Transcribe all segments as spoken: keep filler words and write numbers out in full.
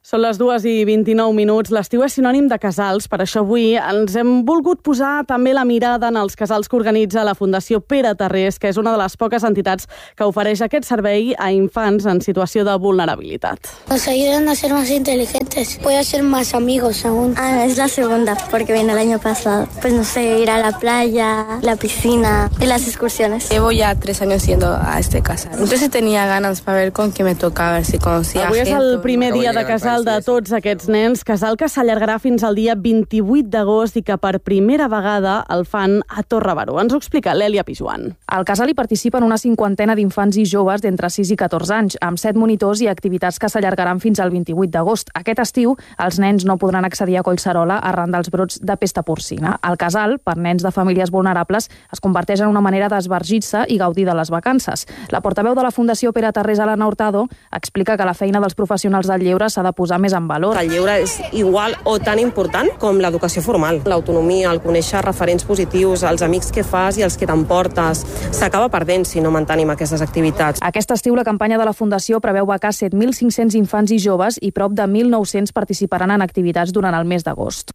Són les dues i vint-i-nou minuts. L'estiu és sinònim de casals, per això avui ens hem volgut posar també la mirada en els casals que organitza la Fundació Pere Tarrés, que és una de les poques entitats que ofereix aquest servei a infants en situació de vulnerabilitat. Nos ayudan a ser más inteligentes, puede ser más amigos aún. Ah, es la segunda, porque vine el año pasado. Pues no sé, ir a la playa, la piscina y las excursiones. Llevo ya tres años yendo a este casal. Entonces tenía ganas para ver con qué me toca, a ver si conocía Avui gente. és el primer dia de casal de tots aquests nens, casal que s'allargarà fins al dia vint-i-vuit d'agost i que per primera vegada el fan a Torre Baró. Ens ho explica l'Èlia Pijuan. Al casal hi participen una cinquantena d'infants i joves d'entre sis i catorze anys, amb set monitors i activitats que s'allargaran fins al vint-i-vuit d'agost. Aquest estiu, els nens no podran accedir a Collserola arran dels brots de pesta porcina. El casal, per nens de famílies vulnerables, es converteix en una manera d'esbargir-se i gaudir de les vacances. La portaveu de la Fundació Pere Tarrés, Elena Hurtado, explica que la feina dels professionals del lleure s'ha de posar més en valor. El lleure és igual o tan important com l'educació formal. L'autonomia, el conèixer referents positius, els amics que fas i els que t'emportes, s'acaba perdent si no mantenim aquestes activitats. Aquest estiu la campanya de la Fundació preveu becar set mil cinc-cents infants i joves i prop de mil nou-cents participaran en activitats durant el mes d'agost.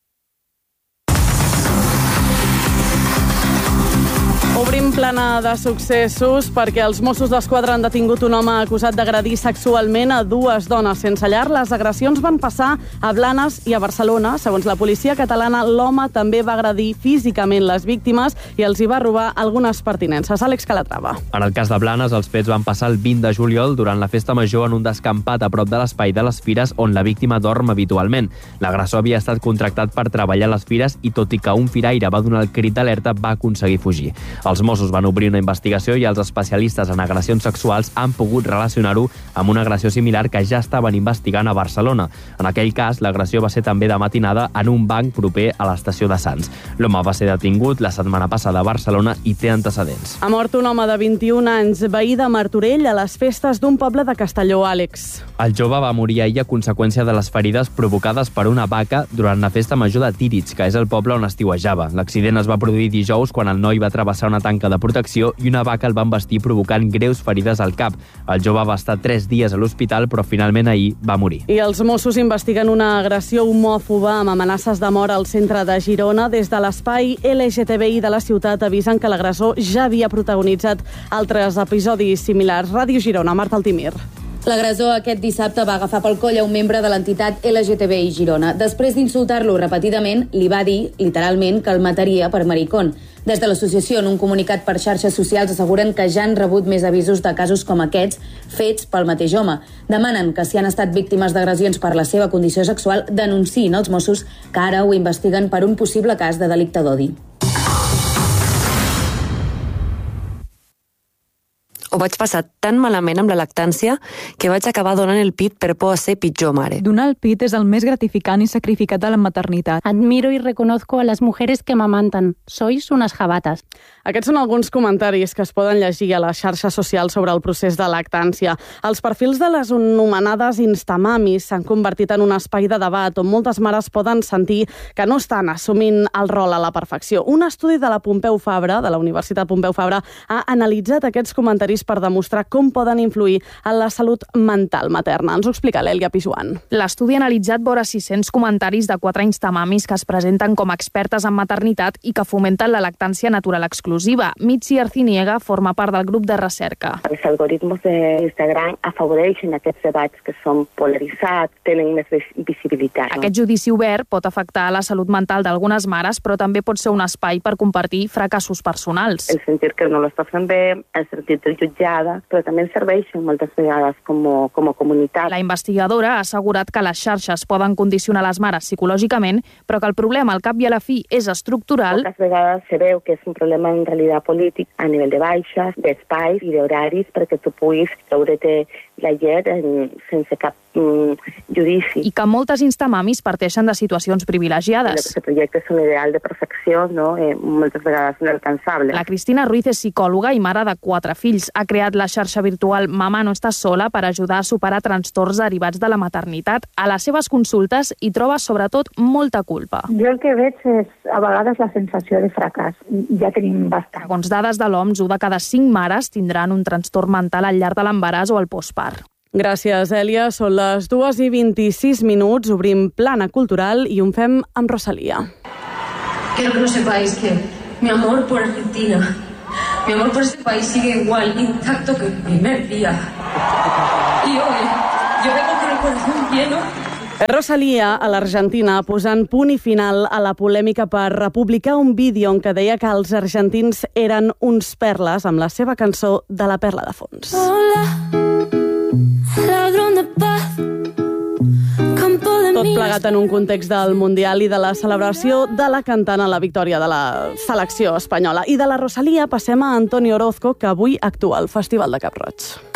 Obrim plana de successos perquè els Mossos d'Esquadra han detingut un home acusat d'agredir sexualment a dues dones sense llar. Les agressions van passar a Blanes i a Barcelona. Segons la policia catalana, l'home també va agredir físicament les víctimes i els hi va robar algunes pertinences. Àlex Calatrava. En el cas de Blanes, els fets van passar el vint de juliol durant la festa major en un descampat a prop de l'espai de les fires on la víctima dorm habitualment. L'agressor havia estat contractat per treballar a les fires i, tot i que un firaire va donar el crit d'alerta, va aconseguir fugir. Els Mossos van obrir una investigació i els especialistes en agressions sexuals han pogut relacionar-ho amb una agressió similar que ja estaven investigant a Barcelona. En aquell cas, l'agressió va ser també de matinada en un banc proper a l'estació de Sants. L'home va ser detingut la setmana passada a Barcelona i té antecedents. Ha mort un home de vint-i-un anys, veí de Martorell, a les festes d'un poble de Castelló. Àlex. El jove va morir ahir a conseqüència de les ferides provocades per una vaca durant la festa major de Tíritx, que és el poble on estiuejava. L'accident es va produir dijous quan el noi va travessar una tanca de protecció i una vaca el va embestir provocant greus ferides al cap. El jove va estar tres dies a l'hospital, però finalment ahir va morir. I els Mossos investiguen una agressió homòfoba amb amenaces de mort al centre de Girona. Des de l'espai L G T B I de la ciutat avisen que l'agressor ja havia protagonitzat altres episodis similars. Ràdio Girona, Marta Altimir. L'agressor aquest dissabte va agafar pel coll a un membre de l'entitat L G T B I Girona. Després d'insultar-lo repetidament, li va dir, literalment, que el mataria per maricón. Des de l'associació, en un comunicat per xarxes socials, asseguren que ja han rebut més avisos de casos com aquests fets pel mateix home. Demanen que si han estat víctimes d'agressions per la seva condició sexual, denunciïn els Mossos, que ara ho investiguen per un possible cas de delicte d'odi. Ho vaig passar tan malament amb la lactància que vaig acabar donant el pit per por a ser pitjor mare. Donar el pit és el més gratificant i sacrificat de la maternitat. Admiro y reconozco a las mujeres que amamantan. Sois unas jabatas. Aquests són alguns comentaris que es poden llegir a les xarxes socials sobre el procés de lactància. Els perfils de les anomenades instamamis s'han convertit en un espai de debat on moltes mares poden sentir que no estan assumint el rol a la perfecció. Un estudi de la Pompeu Fabra, de la Universitat Pompeu Fabra, ha analitzat aquests comentaris per demostrar com poden influir en la salut mental materna. Ens ho explica l'Èlia Pijuan. L'estudi ha analitzat vora sis-cents comentaris de quatre instamamis que es presenten com a expertes en maternitat i que fomenten la lactància natural exclusiva. Mitzi Arciniega forma part del grup de recerca. Els algoritmes d'Instagram afavoreixen aquests debats que són polaritzats, tenen més visibilitat. No? Aquest judici obert pot afectar la salut mental d'algunes mares, però també pot ser un espai per compartir fracassos personals. El sentir que no l'està fent bé, el sentir jutjada, però també ens serveixen moltes vegades com, com a comunitat. La investigadora ha assegurat que les xarxes poden condicionar les mares psicològicament, però que el problema al cap i a la fi és estructural. Moltes vegades se veu que és un problema en realitat polític a nivell de baixes, d'espais i d'horaris perquè tu puguis treure-te la llet en, sense cap mm, judici. I que moltes instamamis parteixen de situacions privilegiades. El projecte és un ideal de perfecció, no? eh, moltes vegades inalcançable. La Cristina Ruiz és psicòloga i mare de quatre fills. Ha creat la xarxa virtual Mamà no estàs sola per ajudar a superar trastorns derivats de la maternitat. A les seves consultes hi troba sobretot molta culpa. Jo el que veig és a vegades la sensació de fracàs. Ja tenim bastant. Segons dades de l'O M S, u de cada cinc mares tindran un trastorn mental al llarg de l'embaràs o el postpart. Gràcies, Èlia. Són les dues i vint-i-sis minuts. Obrim Plana Cultural i ho fem amb Rosalía. Quiero que lo sepáis que mi amor por Argentina, mi amor por este país sigue igual, intacto que el primer día. Y hoy yo vengo con el corazón lleno. Rosalía, a l'Argentina, posant punt i final a la polèmica per republicar un vídeo en què deia que els argentins eren uns perles amb la seva cançó de la perla de fons. Hola. Ladrón de paz. Tot plegat en un context del Mundial i de la celebració de la cantant a la victòria de la selecció espanyola. I de la Rosalía passem a Antonio Orozco, que avui actua al Festival de Cap Roig.